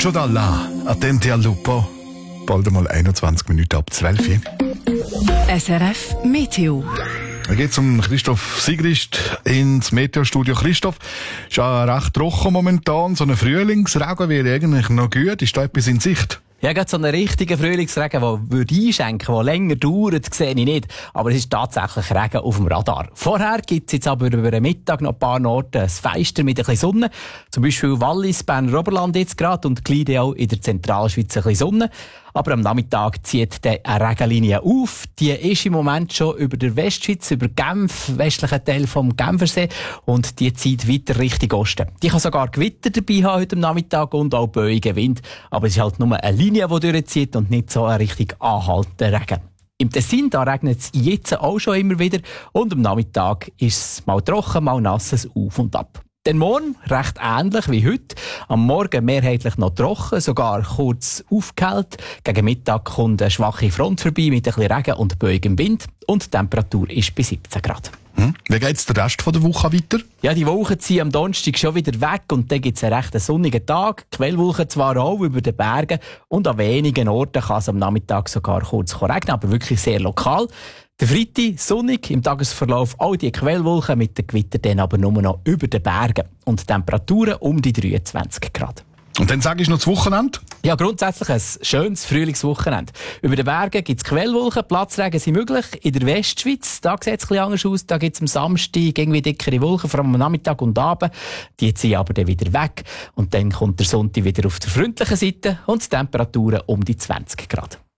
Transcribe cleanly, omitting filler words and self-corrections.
Lucio Dalla, attenti al lupo. Bald einmal 21 Minuten ab 12 Uhr. SRF Meteo. Da geht es um Christoph Sigrist ins Meteostudio. Christoph, ist ja recht trocken momentan. So ein Frühlingsregen wäre eigentlich noch gut. Ist da etwas in Sicht? Ja, gerade so einen richtigen Frühlingsregen, der einschenken würde, der länger dauert, sehe ich nicht. Aber es ist tatsächlich Regen auf dem Radar. Vorher gibt es jetzt aber über den Mittag noch ein paar Orte ein Fenster mit ein bisschen Sonne. Zum Beispiel Wallis, Berner Oberland jetzt gerade und Gleide auch in der Zentralschweiz ein bisschen Sonne. Aber am Nachmittag zieht dann eine Regenlinie auf. Die ist im Moment schon über der Westschweiz, über Genf, westlichen Teil vom Genfersee. Und die zieht weiter Richtung Osten. Die kann sogar Gewitter dabei haben heute am Nachmittag und auch böigen Wind. Aber es ist halt nur eine Linie, die durchzieht und nicht so ein richtig anhaltender Regen. Im Tessin, da regnet es jetzt auch schon immer wieder. Und am Nachmittag ist es mal trocken, mal nasses Auf und Ab. Den Morgen recht ähnlich wie heute. Am Morgen mehrheitlich noch trocken, sogar kurz aufgehellt. Gegen Mittag kommt eine schwache Front vorbei mit ein bisschen Regen und böigem Wind. Und die Temperatur ist bei 17 Grad. Wie geht's den Rest der Woche weiter? Ja, die Wolken ziehen am Donnerstag schon wieder weg und dann gibt's einen recht sonnigen Tag. Quellwolken zwar auch über den Bergen und an wenigen Orten kann es am Nachmittag sogar kurz regnen, aber wirklich sehr lokal. Der Freitag sonnig, im Tagesverlauf all die Quellwolken mit den Gewittern dann aber nur noch über den Bergen und Temperaturen um die 23 Grad. Und dann sage ich noch das Wochenende. Ja, grundsätzlich ein schönes Frühlingswochenende. Über den Bergen gibt es Quellwolken, Platzregen sind möglich. In der Westschweiz, da sieht es ein bisschen anders aus. Da gibt es am Samstag irgendwie dickere Wolken, vor allem am Nachmittag und Abend. Die ziehen aber dann wieder weg. Und dann kommt der Sonntag wieder auf der freundlichen Seite und die Temperaturen um die 20 Grad.